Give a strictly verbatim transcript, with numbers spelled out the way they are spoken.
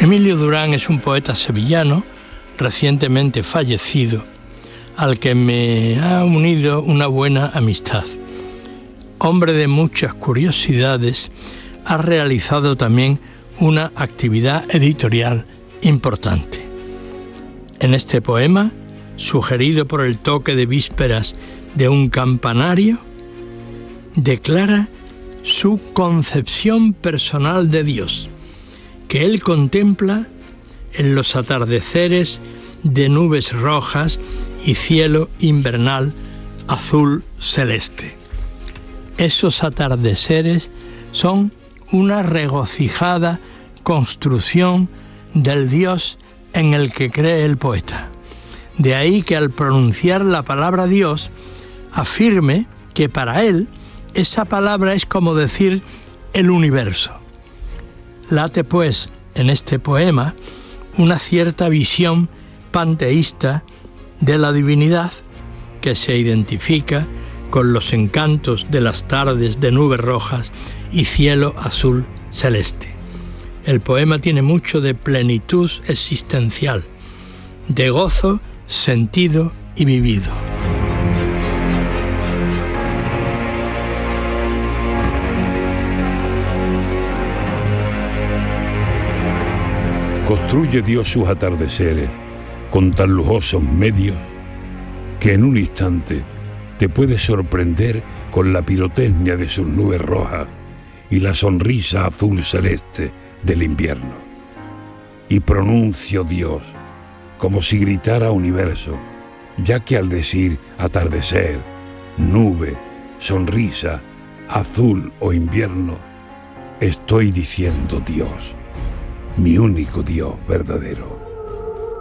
Emilio Durán es un poeta sevillano recientemente fallecido, al que me ha unido una buena amistad. Hombre de muchas curiosidades, ha realizado también una actividad editorial importante. En este poema, sugerido por el toque de vísperas de un campanario, declara su concepción personal de Dios, que él contempla en los atardeceres de nubes rojas y cielo invernal azul celeste. Esos atardeceres son una regocijada construcción del Dios en el que cree el poeta. De ahí que al pronunciar la palabra Dios, afirme que para él esa palabra es como decir el universo. Late pues en este poema una cierta visión panteísta de la divinidad que se identifica con los encantos de las tardes de nubes rojas y cielo azul celeste. El poema tiene mucho de plenitud existencial, de gozo, sentido y vivido. Construye Dios sus atardeceres con tan lujosos medios que en un instante te puede sorprender con la pirotecnia de sus nubes rojas y la sonrisa azul celeste del invierno. Y pronuncio Dios como si gritara universo, ya que al decir atardecer, nube, sonrisa, azul o invierno, estoy diciendo Dios, mi único Dios verdadero.